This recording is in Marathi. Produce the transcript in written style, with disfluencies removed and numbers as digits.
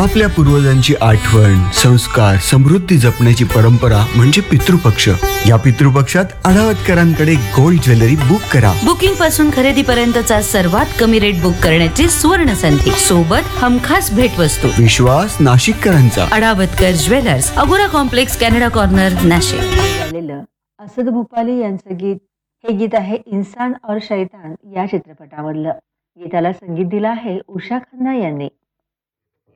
आपल्या पूर्वजांची आठवण, संस्कार, समृद्धी जपण्याची परंपरा म्हणजे पितृपक्ष. या पितृपक्षात अडावतकरांकडे गोल्ड ज्वेलरी बुक करा. बुकिंग पासून खरेदी पर्यंतचा सर्वात कमी रेट बुक करण्याची सुवर्ण संधी, सोबत हमखास भेटवस्तू. विश्वास नाशिककरांचा. अडावतकर ज्वेलर्स, अगोरा complex, Canada corner, Nashik. Asad Bhopali यांचं गीत, हे गीत आहे इंसान और शैतान या चित्रपटामधलं. गीताला संगीत दिलं आहे उषा खन्ना यांनी.